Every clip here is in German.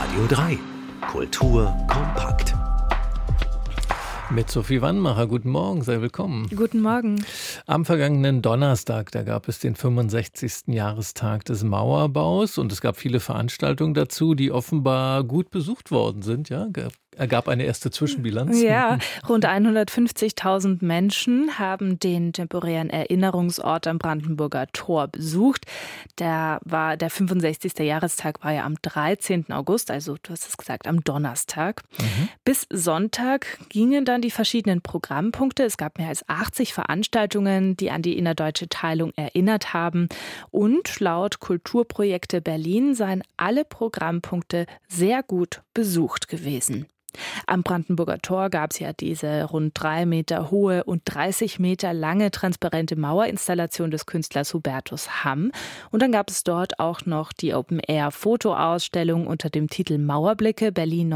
Radio 3. Kultur kompakt. Mit Sophie Wannmacher. Guten Morgen, sei willkommen. Guten Morgen. Am vergangenen Donnerstag, da gab es den 65. Jahrestag des Mauerbaus und es gab viele Veranstaltungen dazu, die offenbar gut besucht worden sind. Ja, ergab eine erste Zwischenbilanz. Ja, rund 150.000 Menschen haben den temporären Erinnerungsort am Brandenburger Tor besucht. Der 65. Jahrestag war ja am 13. August, also du hast es gesagt, am Donnerstag. Bis Sonntag gingen dann die verschiedenen Programmpunkte. Es gab mehr als 80 Veranstaltungen, die an die innerdeutsche Teilung erinnert haben. Und laut Kulturprojekte Berlin seien alle Programmpunkte sehr gut besucht gewesen. Am Brandenburger Tor gab es ja diese rund 3 Meter hohe und 30 Meter lange transparente Mauerinstallation des Künstlers Hubertus Hamm. Und dann gab es dort auch noch die Open-Air-Fotoausstellung unter dem Titel Mauerblicke Berlin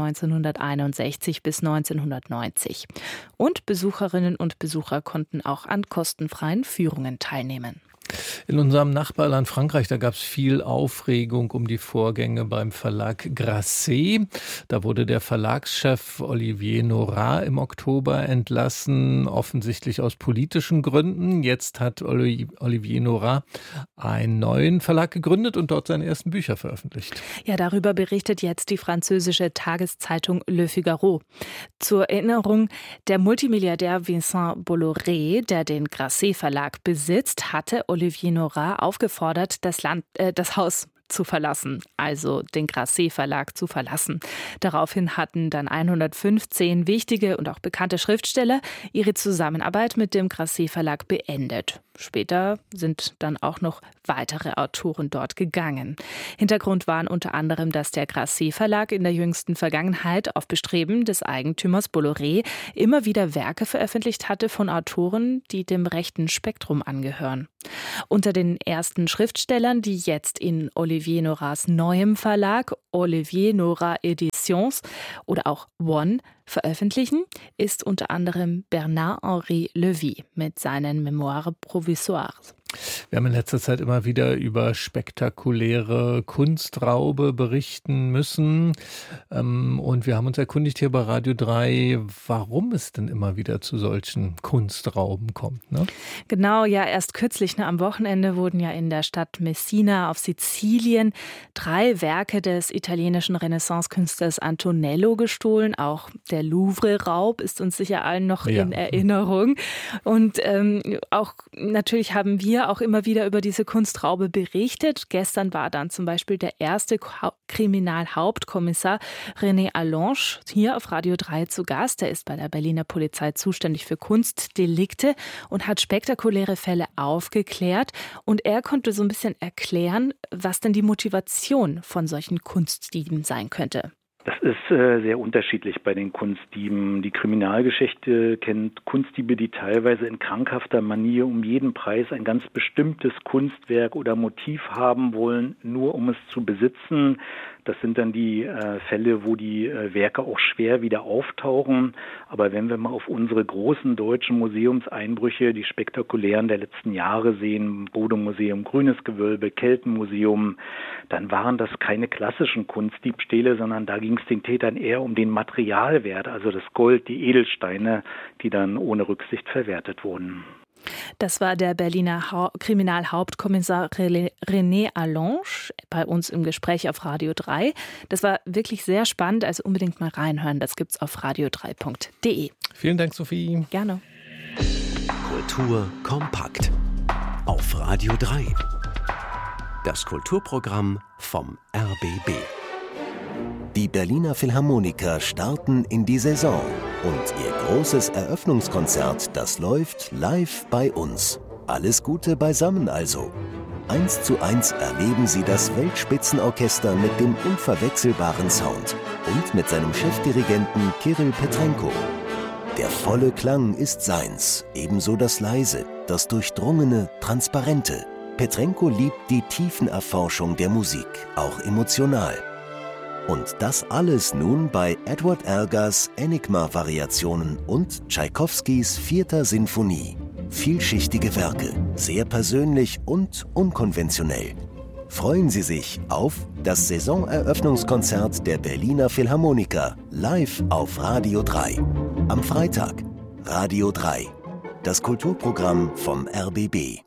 1961 bis 1990. Und Besucherinnen und Besucher konnten auch an kostenfreien Führungen teilnehmen. In unserem Nachbarland Frankreich, da gab es viel Aufregung um die Vorgänge beim Verlag Grasset. Da wurde der Verlagschef Olivier Nora im Oktober entlassen, offensichtlich aus politischen Gründen. Jetzt hat Olivier Nora einen neuen Verlag gegründet und dort seine ersten Bücher veröffentlicht. Ja, darüber berichtet jetzt die französische Tageszeitung Le Figaro. Zur Erinnerung, der Multimilliardär Vincent Bolloré, der den Grasset-Verlag besitzt, hatte Olivier Nora aufgefordert, das Haus zu verlassen, also den Grasset-Verlag zu verlassen. Daraufhin hatten dann 115 wichtige und auch bekannte Schriftsteller ihre Zusammenarbeit mit dem Grasset-Verlag beendet. Später sind dann auch noch weitere Autoren dort gegangen. Hintergrund waren unter anderem, dass der Grasset-Verlag in der jüngsten Vergangenheit auf Bestreben des Eigentümers Bolloré immer wieder Werke veröffentlicht hatte von Autoren, die dem rechten Spektrum angehören. Unter den ersten Schriftstellern, die jetzt in Olivier Noras neuem Verlag Olivier Nora Editions oder auch One veröffentlichen, ist unter anderem Bernard-Henri Lévy mit seinen Memoires provisoires. Wir haben in letzter Zeit immer wieder über spektakuläre Kunstraube berichten müssen. Und wir haben uns erkundigt hier bei Radio 3, warum es denn immer wieder zu solchen Kunstrauben kommt. Ne? Genau, ja, erst kürzlich, am Wochenende wurden ja in der Stadt Messina auf Sizilien 3 Werke des italienischen Renaissance-Künstlers Antonello gestohlen. Auch der Louvre-Raub ist uns sicher allen noch in Erinnerung. Und auch natürlich haben wir auch immer wieder über diese Kunstraube berichtet. Gestern war dann zum Beispiel der erste Kriminalhauptkommissar René Allange hier auf Radio 3 zu Gast. Er ist bei der Berliner Polizei zuständig für Kunstdelikte und hat spektakuläre Fälle aufgeklärt. Und er konnte so ein bisschen erklären, was denn die Motivation von solchen Kunstdieben sein könnte. Das ist sehr unterschiedlich bei den Kunstdieben. Die Kriminalgeschichte kennt Kunstdiebe, die teilweise in krankhafter Manier um jeden Preis ein ganz bestimmtes Kunstwerk oder Motiv haben wollen, nur um es zu besitzen. Das sind dann die Fälle, wo die Werke auch schwer wieder auftauchen. Aber wenn wir mal auf unsere großen deutschen Museumseinbrüche, die spektakulären der letzten Jahre sehen, Bode-Museum, Grünes Gewölbe, Keltenmuseum, dann waren das keine klassischen Kunstdiebstähle, sondern da ging es den Tätern eher um den Materialwert, also das Gold, die Edelsteine, die dann ohne Rücksicht verwertet wurden. Das war der Berliner Kriminalhauptkommissar René Allange bei uns im Gespräch auf Radio 3. Das war wirklich sehr spannend, also unbedingt mal reinhören. Das gibt's auf radio3.de. Vielen Dank, Sophie. Gerne. Kultur kompakt auf Radio 3. Das Kulturprogramm vom RBB. Die Berliner Philharmoniker starten in die Saison und ihr großes Eröffnungskonzert, das läuft live bei uns. Alles Gute beisammen also. 1:1 erleben Sie das Weltspitzenorchester mit dem unverwechselbaren Sound und mit seinem Chefdirigenten Kirill Petrenko. Der volle Klang ist seins, ebenso das leise, das durchdrungene, transparente. Petrenko liebt die Tiefenerforschung der Musik, auch emotional. Und das alles nun bei Edward Elgars Enigma-Variationen und Tschaikowskis 4. Sinfonie. Vielschichtige Werke, sehr persönlich und unkonventionell. Freuen Sie sich auf das Saisoneröffnungskonzert der Berliner Philharmoniker live auf Radio 3. Am Freitag Radio 3, das Kulturprogramm vom RBB.